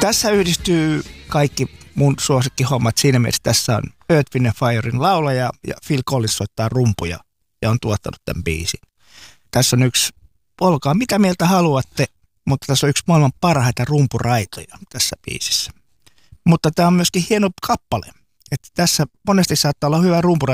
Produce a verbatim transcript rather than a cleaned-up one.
Tässä yhdistyy kaikki mun suosikkihommat. Siinä mielessä tässä on Earth, Wind and Firen laulaja ja Phil Collins soittaa rumpuja ja on tuottanut tämän biisin. Tässä on yksi, olkaa mitä mieltä haluatte, mutta tässä on yksi maailman parhaita rumpuraitoja tässä biisissä. Mutta tämä on myöskin hieno kappale. Että tässä monesti saattaa olla hyvä rumpuraita